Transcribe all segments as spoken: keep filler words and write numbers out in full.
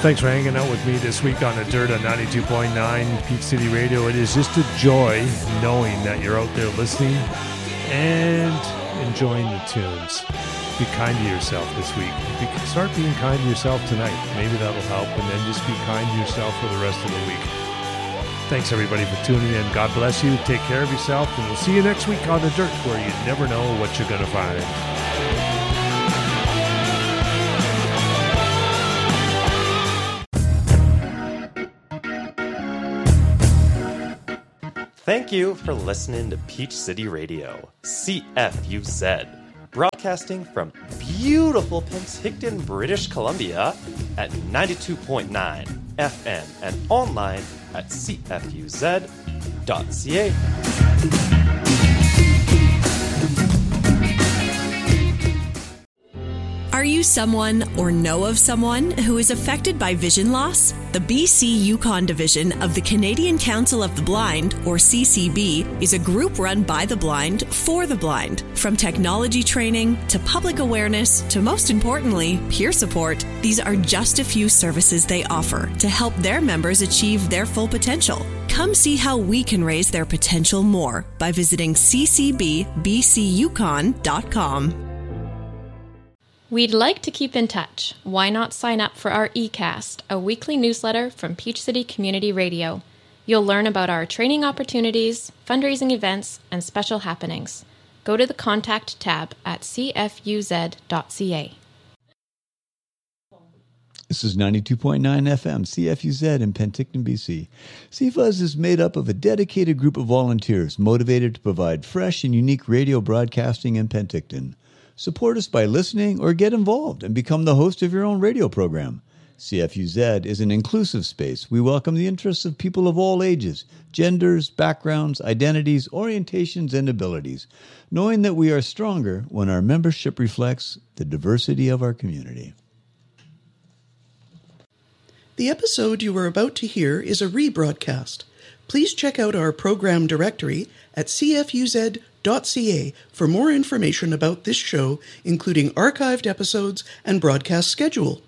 Thanks for hanging out with me this week on The Dirt on ninety-two point nine Peach City Radio. It is just a joy knowing that you're out there listening and enjoying the tunes. Be kind to yourself this week. Be, start being kind to yourself tonight. Maybe that'll help, and then just be kind to yourself for the rest of the week. Thanks, everybody, for tuning in. God bless you. Take care of yourself, and we'll see you next week on The Dirt, where you never know what you're going to find. Thank you for listening to Peach City Radio, C F U Z, broadcasting from beautiful Penticton, British Columbia at ninety-two point nine F M and online at c f u z dot c a. Are you someone or know of someone who is affected by vision loss? The B C Yukon division of the Canadian Council of the Blind, or C C B, is a group run by the blind for the blind. From technology training to public awareness to, most importantly, peer support, these are just a few services they offer to help their members achieve their full potential. Come see how we can raise their potential more by visiting c c b b c yukon dot com. We'd like to keep in touch. Why not sign up for our eCast, a weekly newsletter from Peach City Community Radio? You'll learn about our training opportunities, fundraising events, and special happenings. Go to the Contact tab at c f u z dot c a. This is ninety-two point nine F M, C F U Z in Penticton, B C. C F U Z is made up of a dedicated group of volunteers motivated to provide fresh and unique radio broadcasting in Penticton. Support us by listening or get involved and become the host of your own radio program. C F U Z is an inclusive space. We welcome the interests of people of all ages, genders, backgrounds, identities, orientations, and abilities, knowing that we are stronger when our membership reflects the diversity of our community. The episode you are about to hear is a rebroadcast. Please check out our program directory at c f u z dot c a for more information about this show, including archived episodes and broadcast schedule.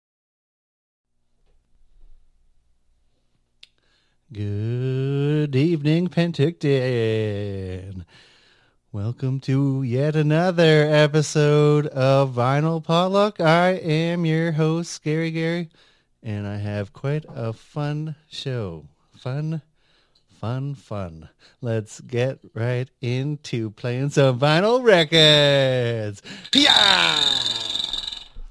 Good evening, Penticton. Welcome to yet another episode of Vinyl Potluck. I am your host, Scary Gary, and I have quite a fun show. Fun Fun, fun. Let's get right into playing some vinyl records. Yeah!